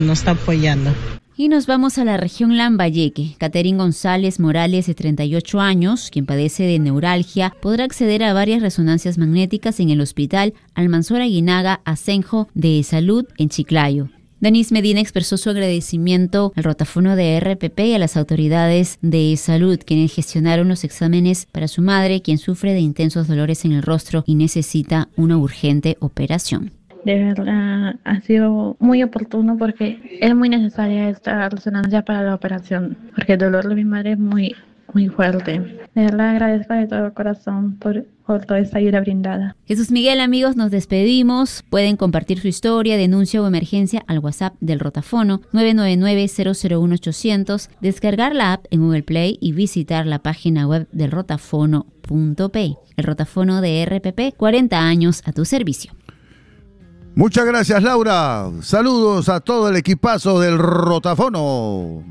Nos está apoyando. Y nos vamos a la región Lambayeque. Catherine González Morales, de 38 años, quien padece de neuralgia, podrá acceder a varias resonancias magnéticas en el hospital Almanzora Aguinaga Asenjo de Salud en Chiclayo. Denise Medina expresó su agradecimiento al rotafono de RPP y a las autoridades de salud, quienes gestionaron los exámenes para su madre, quien sufre de intensos dolores en el rostro y necesita una urgente operación. De verdad, ha sido muy oportuno porque es muy necesaria esta resonancia para la operación, porque el dolor de mi madre es muy fuerte. De verdad agradezco de todo corazón por toda esta ayuda brindada. Jesús Miguel, amigos, nos despedimos. Pueden compartir su historia, denuncia o emergencia al WhatsApp del rotafono 999-001-800, descargar la app en Google Play y visitar la página web del rotafono.p. El rotafono de RPP, 40 años a tu servicio. Muchas gracias, Laura. Saludos a todo el equipazo del rotafono.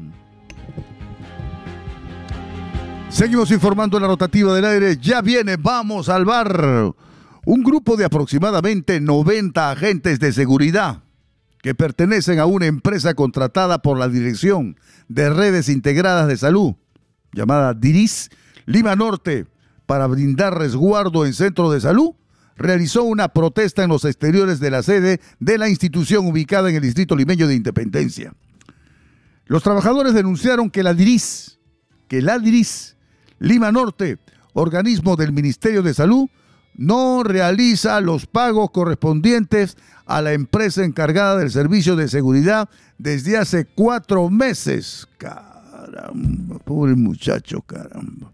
Seguimos informando en la rotativa del aire. Ya viene Vamos al Bar. Un grupo de aproximadamente 90 agentes de seguridad que pertenecen a una empresa contratada por la Dirección de Redes Integradas de Salud, llamada DIRIS, Lima Norte, para brindar resguardo en centros de salud, realizó una protesta en los exteriores de la sede de la institución ubicada en el distrito limeño de Independencia. Los trabajadores denunciaron que la DIRIS, Lima Norte, organismo del Ministerio de Salud, no realiza los pagos correspondientes a la empresa encargada del servicio de seguridad desde hace 4 meses. Caramba, pobre muchacho, caramba.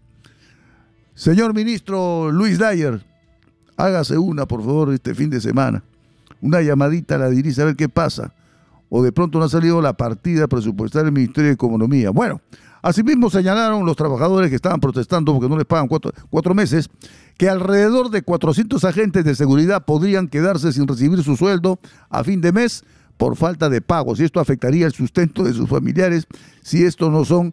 Señor ministro Luis Dyer, hágase una, por favor, este fin de semana. Una llamadita a la DIRIS a ver qué pasa. O de pronto no ha salido la partida presupuestaria del Ministerio de Economía. Bueno, asimismo señalaron los trabajadores que estaban protestando porque no les pagan 4 meses, que alrededor de 400 agentes de seguridad podrían quedarse sin recibir su sueldo a fin de mes por falta de pagos. Y esto afectaría el sustento de sus familiares si estos no son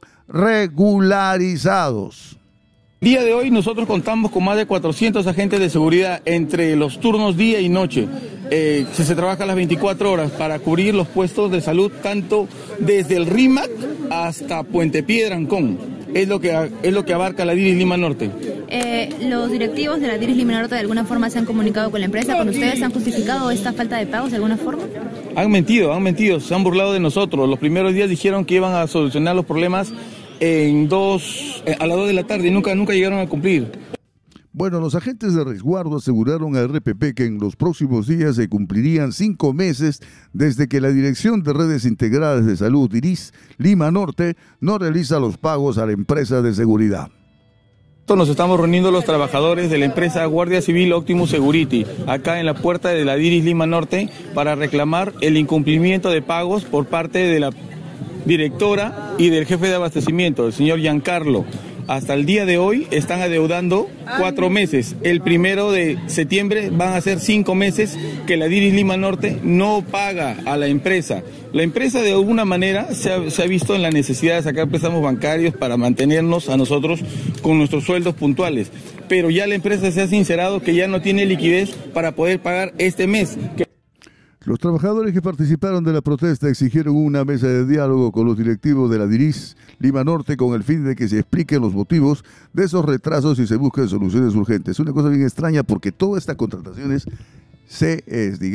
regularizados. Día de hoy nosotros contamos con más de 400 agentes de seguridad entre los turnos día y noche. Se trabaja las 24 horas para cubrir los puestos de salud tanto desde el RIMAC hasta Puente Piedra, Ancón. Es lo que abarca la DIRIS Lima Norte. ¿Los directivos de la DIRIS Lima Norte de alguna forma se han comunicado con la empresa? ¿Con ustedes han justificado esta falta de pagos de alguna forma? Han mentido, se han burlado de nosotros. Los primeros días dijeron que iban a solucionar los problemas a las 2 de la tarde y nunca llegaron a cumplir. Bueno, los agentes de resguardo aseguraron a RPP que en los próximos días se cumplirían 5 meses desde que la Dirección de Redes Integradas de Salud, DIRIS, Lima Norte, no realiza los pagos a la empresa de seguridad. Nos estamos reuniendo los trabajadores de la empresa Guardia Civil Optimus Security, acá en la puerta de la DIRIS Lima Norte, para reclamar el incumplimiento de pagos por parte de la directora y del jefe de abastecimiento, el señor Giancarlo. Hasta el día de hoy están adeudando 4 meses. El 1 de septiembre van a ser 5 meses que la DIRIS Lima Norte no paga a la empresa. La empresa de alguna manera se ha visto en la necesidad de sacar préstamos bancarios para mantenernos a nosotros con nuestros sueldos puntuales. Pero ya la empresa se ha sincerado que ya no tiene liquidez para poder pagar este mes. Los trabajadores que participaron de la protesta exigieron una mesa de diálogo con los directivos de la DIRIS Lima Norte con el fin de que se expliquen los motivos de esos retrasos y se busquen soluciones urgentes. Una cosa bien extraña porque todas estas contrataciones se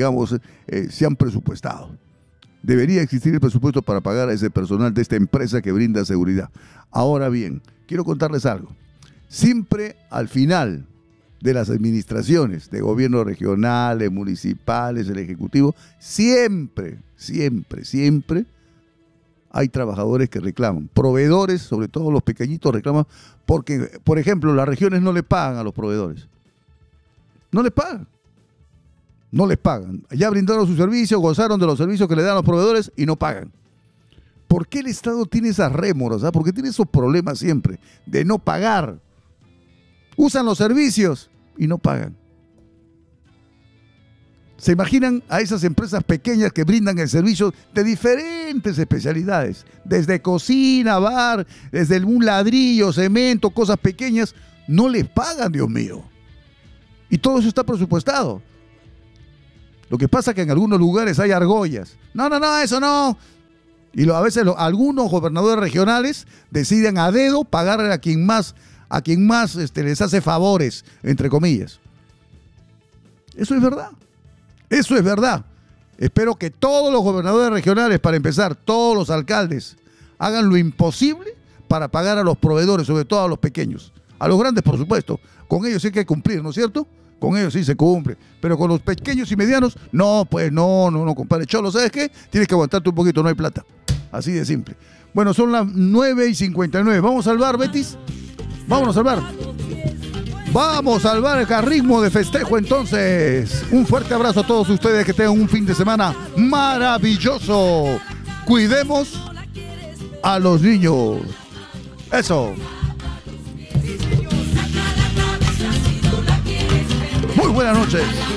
han presupuestado. Debería existir el presupuesto para pagar a ese personal de esta empresa que brinda seguridad. Ahora bien, quiero contarles algo. Siempre al final de las administraciones, de gobiernos regionales, municipales, el ejecutivo, siempre hay trabajadores que reclaman. Proveedores, sobre todo los pequeñitos, reclaman porque, por ejemplo, las regiones no le pagan a los proveedores. No les pagan. Ya brindaron sus servicios, gozaron de los servicios que le dan a los proveedores y no pagan. ¿Por qué el Estado tiene esas rémoras? ¿Por qué tiene esos problemas siempre de no pagar? Usan los servicios y no pagan. ¿Se imaginan a esas empresas pequeñas que brindan el servicio de diferentes especialidades? Desde cocina, bar, desde un ladrillo, cemento, cosas pequeñas. No les pagan, Dios mío. Y todo eso está presupuestado. Lo que pasa es que en algunos lugares hay argollas. No, eso no. Y a veces algunos gobernadores regionales deciden a dedo pagarle a quien más les hace favores, entre comillas. Eso es verdad. Eso es verdad. Espero que todos los gobernadores regionales, para empezar, todos los alcaldes, hagan lo imposible para pagar a los proveedores, sobre todo a los pequeños. A los grandes, por supuesto. Con ellos sí hay que cumplir, ¿no es cierto? Con ellos sí se cumple. Pero con los pequeños y medianos, no, pues no, compadre Cholo, ¿sabes qué? Tienes que aguantarte un poquito, no hay plata. Así de simple. Bueno, son las 9:59. ¿Vamos a salvar, Betis? Vámonos a salvar. Vamos a salvar el ritmo de festejo, entonces. Un fuerte abrazo a todos ustedes, que tengan un fin de semana maravilloso. Cuidemos a los niños. Eso. Muy buenas noches.